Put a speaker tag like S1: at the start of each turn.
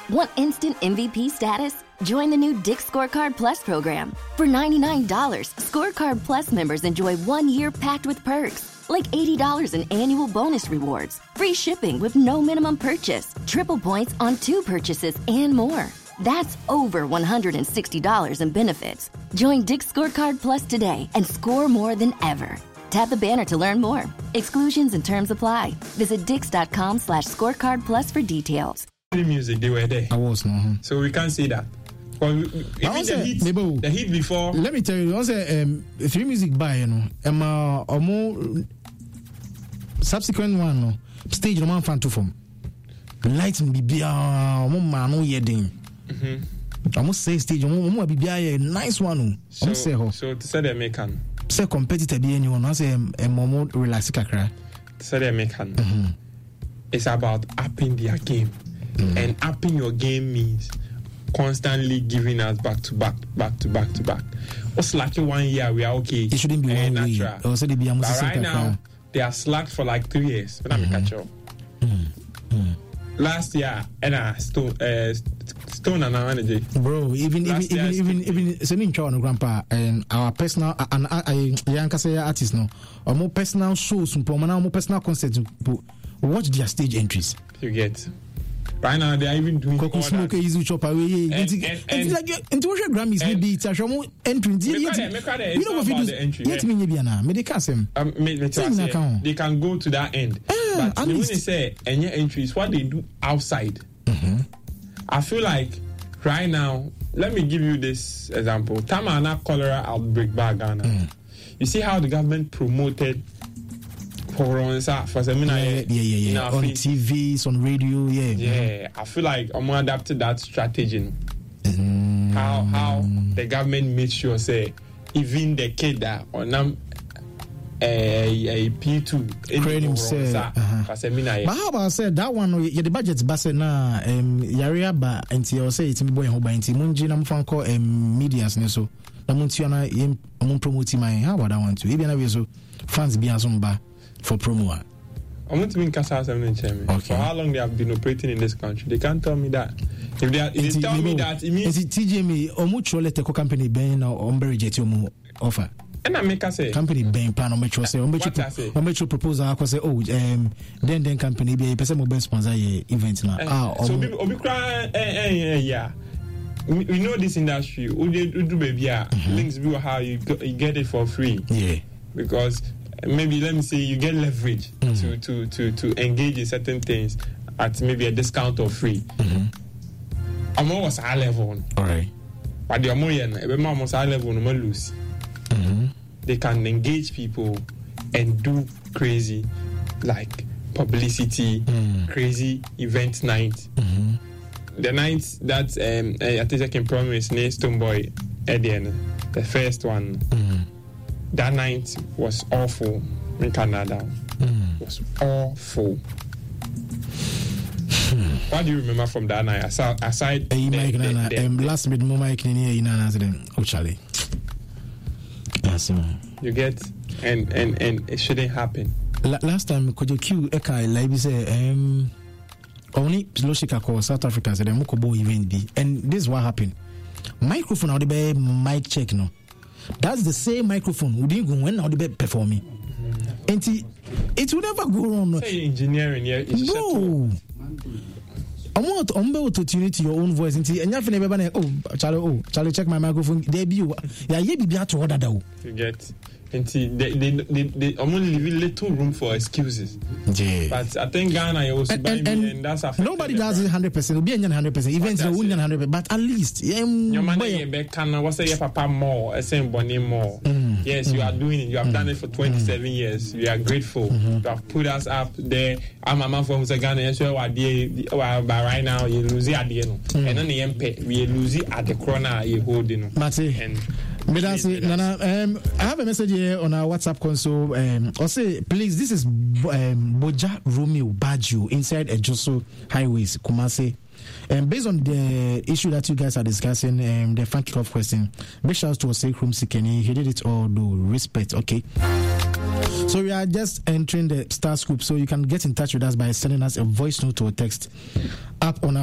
S1: Want instant MVP status? Join the new Dick's Scorecard Plus program. For $99, Scorecard Plus members enjoy 1 year packed with perks, like $80 in annual bonus rewards, free shipping with no minimum purchase, triple points on 2 purchases, and more. That's over $160 in benefits. Join Dick's Scorecard Plus today and score more than ever. Tap the banner to learn more. Exclusions and terms apply. Visit dix.com/scorecard plus for details.
S2: Music, they were there.
S3: I was not.
S2: So we can't say that. The heat before.
S3: Let me tell you, also, Free Music by, you know, more subsequent one, no, stage no man fan to form. Lights be man no yedding. Almost say stage be a nice one.
S2: So to say the American.
S3: Say competitor be anyone, I say a more relax kakra.
S2: To say the American. It's about upping their game. And upping your game means constantly giving us back to back. What's like 1 year we are okay.
S3: It shouldn't be one
S2: natural.
S3: Way. Also, they be
S2: but right now they are slacked for like 3 years. When I catch up. Last year, and Stone and energy.
S3: Bro, even sending Charles Grandpa and our personal and Yankasaya artists no, or more personal shows, more personal concerts. Watch their stage entries.
S2: You get. Right now, they are even doing all that.
S3: Easy chop away. And like intuition Grammys maybe it's a show entry.
S2: We know what we do.
S3: Yet me be na. Me dey cast them.
S2: They can go to that end. But when they say any entries, what they do outside. I feel like right now, let me give you this example. Tamana cholera outbreak back Ghana. You see how the government promoted for seminar
S3: on TVs, on radio,
S2: I feel like I'm more adapted that strategy. How the government made sure say even the kid that on a P2
S3: create himself
S2: for seminar.
S3: But how about said that one? The budget basse na yarea ba until say it's boy who buy until munji na mfan call medias ne so na muntiana am promote my. How about that one too? Even na so fans be azumba for promo.
S2: I'm going to be in Casa 7 for how long they have been operating in this country. They can't tell me that. If they tell me that, it means
S3: TGM or much let the company Ben or Umber Jet offer.
S2: And I make us say
S3: company Ben plan or metro say or metro proposal. I say then company be a person mobile sponsor event now.
S2: So we cry yeah. We know this industry. We do baby links view how you get it for free.
S3: Yeah.
S2: Because maybe let me say you get leverage to engage in certain things at maybe a discount or free. I'm almost high level.
S3: All right.
S2: But the I'm almost high level no lose. They can engage people and do crazy like publicity, crazy event night. The night that I think I can promise Stonebwoy at the end, the first one. That night was awful in Canada. It was awful. What do you remember from that night? Aside
S3: last minute moment Charlie.
S2: You get and it shouldn't happen.
S3: Last time Kojo Q Eka like say only Loshika call South Africa said Mukobo event be, and this is what happened. Microphone out the mic check no. That's the same microphone we didn't go when now the performing. And it will never go wrong.
S2: Say engineering,
S3: no. I want to tune to your own voice and you never Charlie, check my microphone. There be you be to order though.
S2: You get they only leave little room for excuses.
S3: Yeah.
S2: But I think Ghana also and that's affected.
S3: Nobody does it 100%. It'll be 100%. Events will 100%. But at least
S2: your man can what's say papa more, same bonnie more. Yes, you are doing it. You have done it for 27 years. We are grateful. You have put us up there. I'm a man from Ghana. So but right now you lose it at the end. And then the MP we lose it at the corner you holding. And
S3: Nana, I have a message here on our WhatsApp console. I'll say, please, this is Boja Romeo Baggio inside Ejoso Highways, Kumasi. Based on the issue that you guys are discussing, the fan kickoff question, big shout out to Osei Krum Sikeni. He did it all, though. Respect, okay? So we are just entering the Star Scoop, so you can get in touch with us by sending us a voice note or text up on our